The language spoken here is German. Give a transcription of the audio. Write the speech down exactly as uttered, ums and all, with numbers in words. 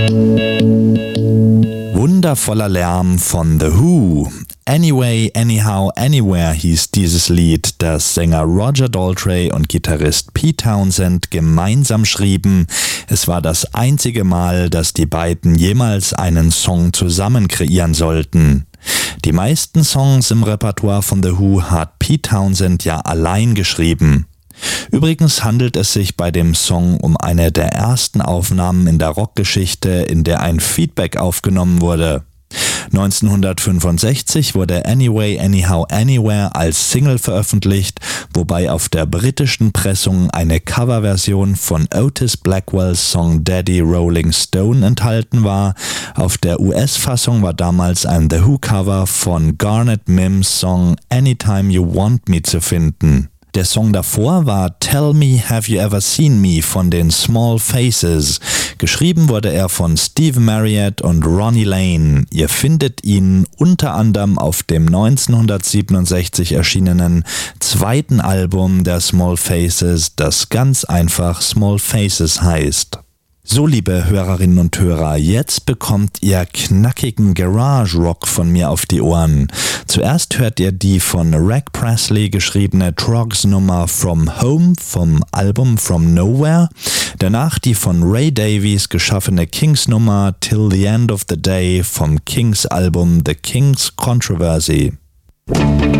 Wundervoller Lärm von The Who. Anyway, Anyhow, Anywhere hieß dieses Lied, das Sänger Roger Daltrey und Gitarrist Pete Townshend gemeinsam schrieben. Es war das einzige Mal, dass die beiden jemals einen Song zusammen kreieren sollten. Die meisten Songs im Repertoire von The Who hat Pete Townshend ja allein geschrieben. Übrigens handelt es sich bei dem Song um eine der ersten Aufnahmen in der Rockgeschichte, in der ein Feedback aufgenommen wurde. neunzehnhundertfünfundsechzig wurde Anyway, Anyhow, Anywhere als Single veröffentlicht, wobei auf der britischen Pressung eine Coverversion von Otis Blackwells Song Daddy Rolling Stone enthalten war. Auf der U S-Fassung war damals ein The Who-Cover von Garnet Mims Song Anytime You Want Me zu finden. Der Song davor war Tell Me Have You Ever Seen Me von den Small Faces. Geschrieben wurde er von Steve Marriott und Ronnie Lane. Ihr findet ihn unter anderem auf dem neunzehnhundertsiebenundsechzig erschienenen zweiten Album der Small Faces, das ganz einfach Small Faces heißt. So, liebe Hörerinnen und Hörer, jetzt bekommt ihr knackigen Garage-Rock von mir auf die Ohren. Zuerst hört ihr die von Reg Presley geschriebene Troggs-Nummer From Home vom Album From Nowhere, danach die von Ray Davies geschaffene Kings-Nummer Till the End of the Day vom Kings-Album The King's Controversy.